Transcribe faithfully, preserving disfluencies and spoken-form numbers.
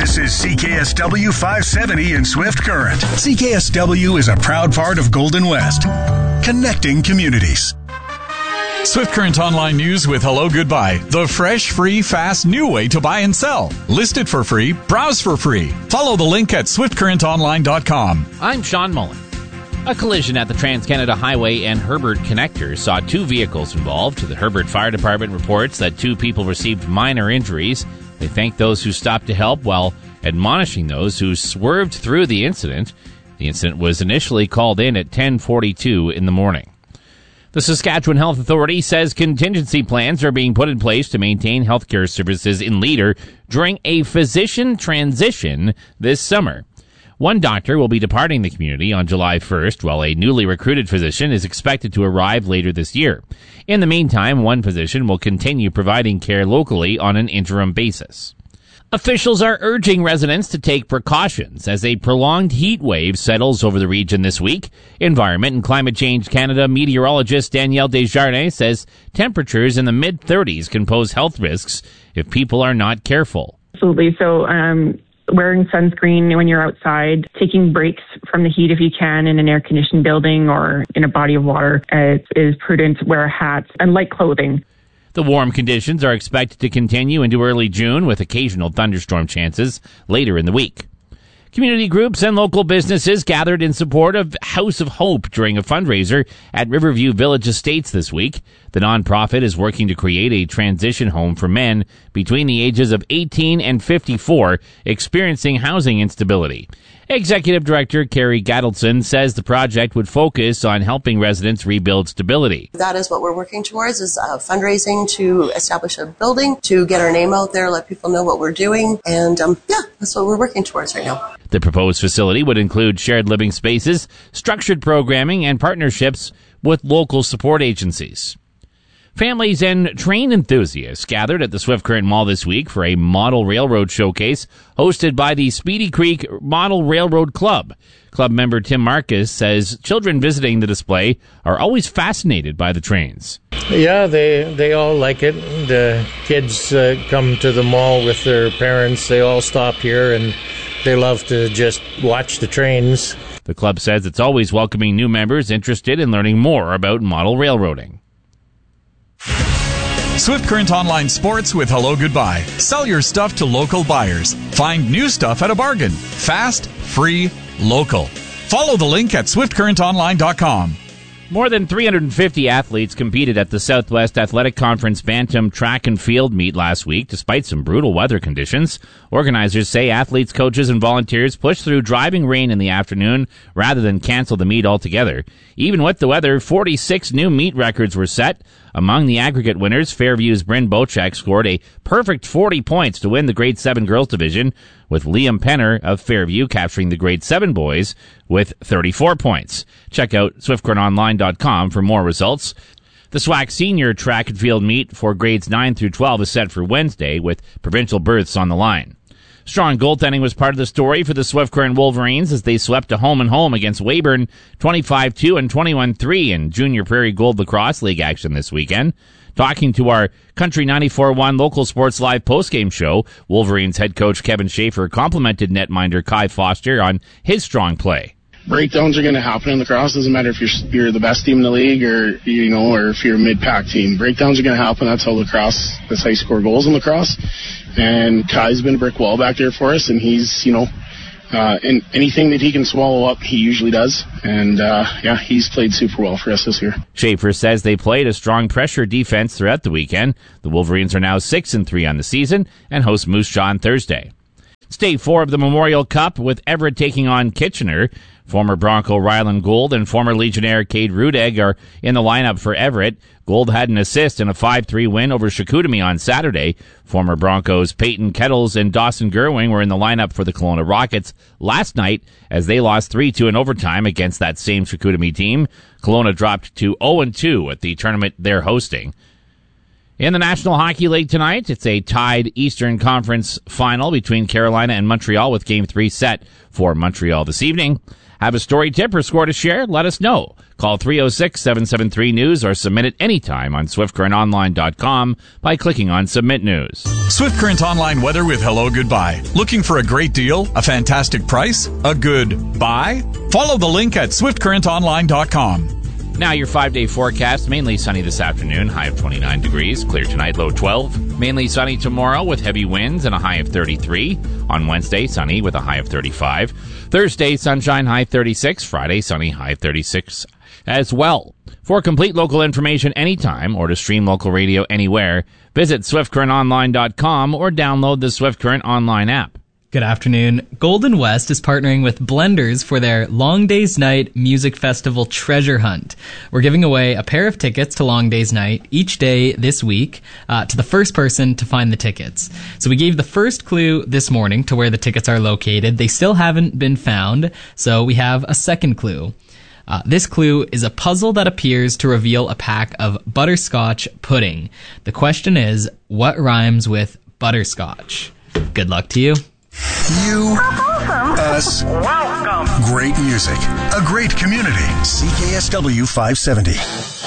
This is C K S W five seventy in Swift Current. C K S W is a proud part of Golden West, connecting communities. Swift Current Online News with Hello Goodbye. The fresh, free, fast, new way to buy and sell. List it for free. Browse for free. Follow the link at swift current online dot com. I'm Sean Mullen. A collision at the Trans-Canada Highway and Herbert Connector saw two vehicles involved. The Herbert Fire Department reports that two people received minor injuries. They thank those who stopped to help while admonishing those who swerved through the incident. The incident was initially called in at ten forty-two in the morning. The Saskatchewan Health Authority says contingency plans are being put in place to maintain healthcare services in Leader during a physician transition this summer. One doctor will be departing the community on July first, while a newly recruited physician is expected to arrive later this year. In the meantime, one physician will continue providing care locally on an interim basis. Officials are urging residents to take precautions as a prolonged heat wave settles over the region this week. Environment and Climate Change Canada meteorologist Danielle Desjardins says temperatures in the mid-thirties can pose health risks if people are not careful. Absolutely. So, um, wearing sunscreen when you're outside, taking breaks from the heat if you can in an air-conditioned building or in a body of water uh, is prudent. Wear hats and light clothing. The warm conditions are expected to continue into early June with occasional thunderstorm chances later in the week. Community groups and local businesses gathered in support of House of Hope during a fundraiser at Riverview Village Estates this week. The nonprofit is working to create a transition home for men between the ages of eighteen and fifty-four experiencing housing instability. Executive Director Carrie Gadelson says the project would focus on helping residents rebuild stability. That is what we're working towards, is uh, fundraising to establish a building, to get our name out there, let people know what we're doing, and um, yeah, that's what we're working towards right now. The proposed facility would include shared living spaces, structured programming, and partnerships with local support agencies. Families and train enthusiasts gathered at the Swift Current Mall this week for a model railroad showcase hosted by the Speedy Creek Model Railroad Club. Club member Tim Marcus says children visiting the display are always fascinated by the trains. Yeah, they they all like it. The kids uh, come to the mall with their parents. They all stop here and they love to just watch the trains. The club says it's always welcoming new members interested in learning more about model railroading. Swift Current Online Sports with Hello Goodbye. Sell your stuff to local buyers. Find new stuff at a bargain. Fast, free, local. Follow the link at swift current online dot com. More than three hundred fifty athletes competed at the Southwest Athletic Conference Bantam Track and Field meet last week, despite some brutal weather conditions. Organizers say athletes, coaches, and volunteers pushed through driving rain in the afternoon rather than cancel the meet altogether. Even with the weather, forty-six new meet records were set. Among the aggregate winners, Fairview's Bryn Bocek scored a perfect forty points to win the Grade seven girls division, with Liam Penner of Fairview capturing the Grade seven boys with thirty-four points. Check out swift current online dot com for more results. The S W A C Senior Track and Field meet for Grades nine through twelve is set for Wednesday, with provincial berths on the line. Strong goaltending was part of the story for the Swift Current Wolverines as they swept a home and home against Weyburn twenty-five two and twenty-one three in Junior Prairie Gold Lacrosse League action this weekend. Talking to our Country ninety-four point one Local Sports Live postgame show, Wolverines head coach Kevin Schaefer complimented netminder Kai Foster on his strong play. Breakdowns are going to happen in lacrosse. Doesn't matter if you're you're the best team in the league or you know, or if you're a mid-pack team. Breakdowns are going to happen. That's how lacrosse. That's how you score goals in lacrosse. And Kai's been a brick wall back there for us, and he's you know, uh, and anything that he can swallow up, he usually does. And uh, yeah, he's played super well for us this year. Schaefer says they played a strong pressure defense throughout the weekend. The Wolverines are now six and three on the season and host Moose Jaw on Thursday. Stage four of the Memorial Cup with Everett taking on Kitchener. Former Bronco Ryland Gould and former Legionnaire Cade Rudeg are in the lineup for Everett. Gould had an assist in a five three win over Chicoutimi on Saturday. Former Broncos Peyton Kettles and Dawson Gerwing were in the lineup for the Kelowna Rockets last night as they lost three two in overtime against that same Chicoutimi team. Kelowna dropped to oh and two at the tournament they're hosting. In the National Hockey League tonight, it's a tied Eastern Conference final between Carolina and Montreal with Game three set for Montreal this evening. Have a story tip or score to share? Let us know. Call three oh six, seven seven three, news or submit it anytime on swift current online dot com by clicking on Submit News. Swift Current Online weather with Hello Goodbye. Looking for a great deal? A fantastic price? A good buy? Follow the link at swift current online dot com. Now your five-day forecast. Mainly sunny this afternoon, high of twenty-nine degrees. Clear tonight, low twelve. Mainly sunny tomorrow with heavy winds and a high of thirty-three. On Wednesday, sunny with a high of thirty-five. Thursday, sunshine, high thirty-six. Friday, sunny, high thirty-six as well. For complete local information anytime or to stream local radio anywhere, visit swift current online dot com or download the Swift Current Online app. Good afternoon. Golden West is partnering with Blenders for their Long Days Night Music Festival Treasure Hunt. We're giving away a pair of tickets to Long Days Night each day this week uh, to the first person to find the tickets. So we gave the first clue this morning to where the tickets are located. They still haven't been found, so we have a second clue. Uh, this clue is a puzzle that appears to reveal a pack of butterscotch pudding. The question is, what rhymes with butterscotch? Good luck to you. You, us, welcome. Great music, a great community. C K S W five seventy.